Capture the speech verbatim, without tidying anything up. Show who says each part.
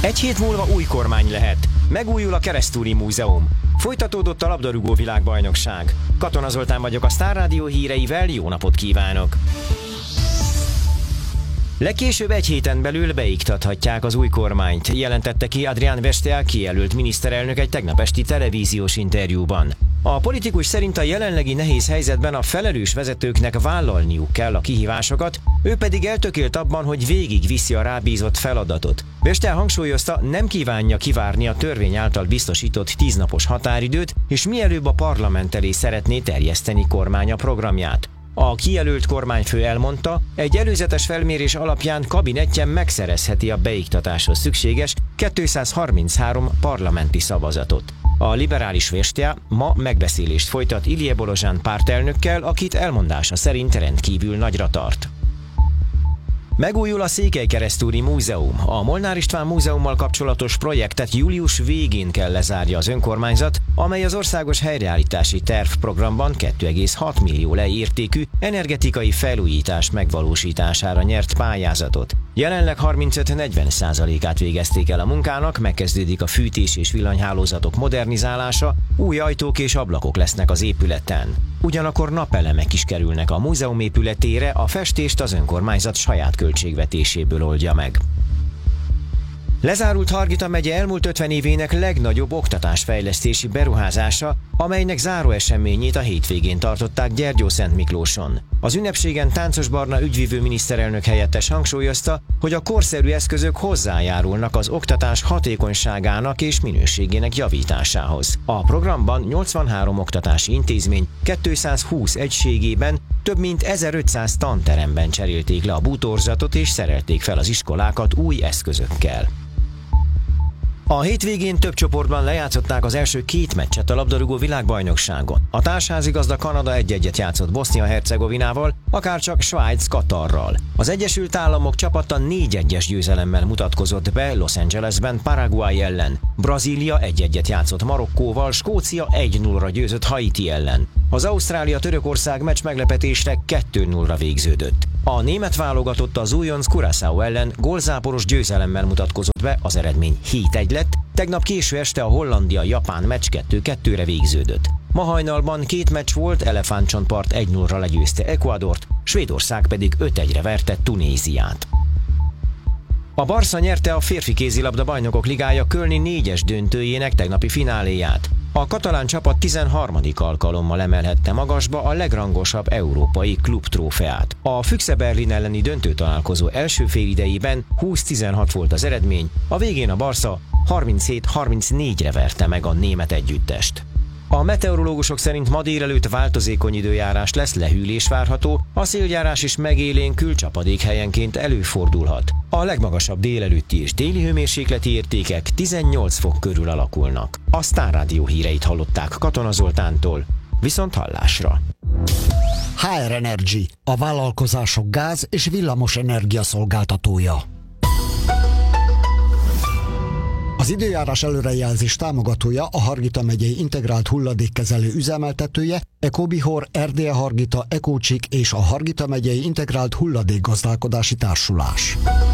Speaker 1: Egy hét múlva új kormány lehet. Megújul a Keresztúri Múzeum. Folytatódott a labdarúgó világbajnokság. Katona Zoltán vagyok a Sztár Rádió híreivel, jó napot kívánok! Legkésőbb egy héten belül beiktathatják az új kormányt, jelentette ki Adrián Vestel kijelölt miniszterelnök egy tegnap esti televíziós interjúban. A politikus szerint a jelenlegi nehéz helyzetben a felelős vezetőknek vállalniuk kell a kihívásokat, ő pedig eltökélt abban, hogy végig viszi a rábízott feladatot. Vestel hangsúlyozta, nem kívánja kivárni a törvény által biztosított tíznapos határidőt, és mielőbb a parlament elé szeretné terjeszteni kormánya programját. A kijelölt kormányfő elmondta, egy előzetes felmérés alapján kabinettje megszerezheti a beiktatáshoz szükséges kétszázharminchárom parlamenti szavazatot. A liberális Vestel ma megbeszélést folytat Ilije Bolozsán pártelnökkel, akit elmondása szerint rendkívül nagyra tart. Megújul a Székelykeresztúri Múzeum. A Molnár István Múzeummal kapcsolatos projektet július végén kell lezárja az önkormányzat, amely az országos helyreállítási tervprogramban két egész hat millió lei értékű energetikai felújítás megvalósítására nyert pályázatot. Jelenleg harmincöt-negyven százalékát végezték el a munkának, megkezdődik a fűtés és villanyhálózatok modernizálása, új ajtók és ablakok lesznek az épületen. Ugyanakkor napelemek is kerülnek a múzeum épületére, a festést az önkormányzat saját költségvetéséből oldja meg. Lezárult Hargita megye elmúlt ötven évének legnagyobb oktatásfejlesztési beruházása, amelynek záróeseményét a hétvégén tartották Gyergyószentmiklóson. Az ünnepségen Táncos Barna ügyvivő miniszterelnök helyettes hangsúlyozta, hogy a korszerű eszközök hozzájárulnak az oktatás hatékonyságának és minőségének javításához. A programban nyolcvanhárom oktatási intézmény kétszázhúsz egységében több mint ezerötszáz tanteremben cserélték le a bútorzatot és szerelték fel az iskolákat új eszközökkel. A hétvégén több csoportban lejátszották az első két meccset a labdarúgó világbajnokságon. A társházigazda Kanada egy-egyet játszott Bosznia-Hercegovinával, akárcsak Svájc Katarral. Az Egyesült Államok csapata négy egyes győzelemmel mutatkozott be Los Angelesben Paraguay ellen. Brazília egy-egyet játszott Marokkóval, Skócia egy nullra győzött Haiti ellen. Az Ausztrália-Törökország meccs meglepetésre kettő nullra végződött. A német válogatott az újonc Curaçao ellen gólzáporos győzelemmel mutatkozott be, az eredmény hét egy lett, tegnap késő este a Hollandia-Japán meccs kettő kettőre végződött. Ma hajnalban két meccs volt, Elefántcsontpart egy nullra legyőzte Ecuadort, Svédország pedig öt egyre verte Tunéziát. A Barca nyerte a férfi kézilabda bajnokok ligája kölni négyes döntőjének tegnapi fináléját. A katalán csapat tizenharmadik alkalommal emelhette magasba a legrangosabb európai klubtrófeát. A Füchse Berlin elleni döntőtalálkozó első félidejében húsz tizenhat volt az eredmény, a végén a Barca harminchét harmincnégyre verte meg a német együttest. A meteorológusok szerint ma délelőtt változékony időjárás lesz, lehűlés várható, a széljárás is megélénkül, csapadék helyenként előfordulhat. A legmagasabb délelőtti és déli hőmérsékleti értékek tizennyolc fok körül alakulnak. A Sztár Rádió híreit hallották Katona Zoltántól. Viszont hallásra!
Speaker 2: há er Energy, a vállalkozások gáz- és villamos energia szolgáltatója. Az időjárás előrejelzés támogatója a Hargita megyei integrált hulladékkezelő üzemeltetője, Ecobihor, Erdélye Hargita, Ecócsik és a Hargita megyei integrált hulladékgazdálkodási társulás.